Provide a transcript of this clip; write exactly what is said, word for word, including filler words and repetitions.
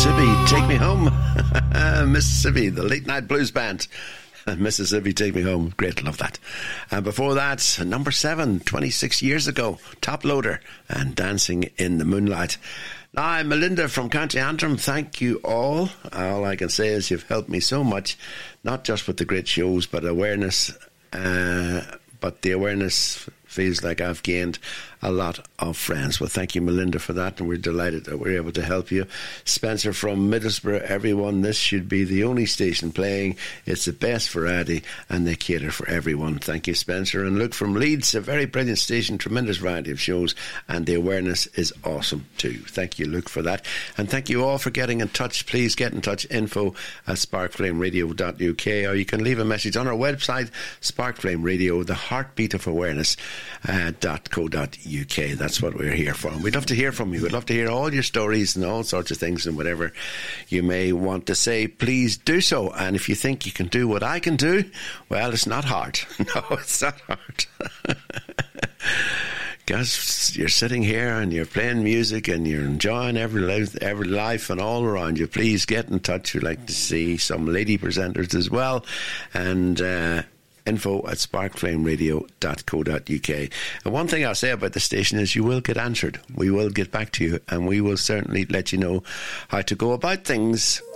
Mississippi, Take Me Home. Mississippi, the Late Night Blues Band. Mississippi, Take Me Home. Great, love that. And before that, number seven, twenty-six years ago, Top Loader and Dancing in the Moonlight. Now, I'm Melinda from County Antrim. Thank you all. All I can say is you've helped me so much, not just with the great shows, but awareness. Uh, but the awareness feels like I've gained a lot of friends. Well, thank you, Melinda, for that, and we're delighted that we're able to help you. Spencer from Middlesbrough, everyone, this should be the only station playing. It's the best variety, and they cater for everyone. Thank you, Spencer. And Luke from Leeds, a very brilliant station, tremendous variety of shows, and the awareness is awesome too. Thank you, Luke, for that. And thank you all for getting in touch. Please get in touch, info at sparkflame radio dot U K, or you can leave a message on our website, Sparkflame Radio, the heartbeat of awareness, uh, dot co dot U K. That's what we're here for. And we'd love to hear from you. We'd love to hear all your stories and all sorts of things, and whatever you may want to say, please do so. And if you think you can do what I can do, well, it's not hard. No, it's not hard. Because you're sitting here and you're playing music and you're enjoying every life, every life and all around you. Please get in touch. We'd like to see some lady presenters as well. And uh info at sparkflame radio dot co dot U K. And one thing I'll say about the station is you will get answered. We will get back to you, and we will certainly let you know how to go about things.